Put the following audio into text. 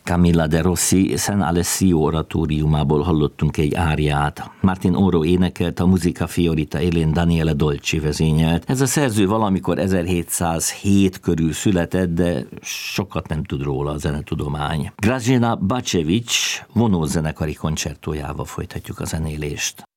Camilla de Rossi San Alessio oratóriumából hallottunk egy áriát. Martin Oro énekelt, a Musica Fiorita élén Daniele Dolci vezényelt. Ez a szerző valamikor 1707 körül született, de sokat nem tud róla a zenetudomány. Grażyna Bacevich vonózenekari koncertójával folytatjuk a zenélést.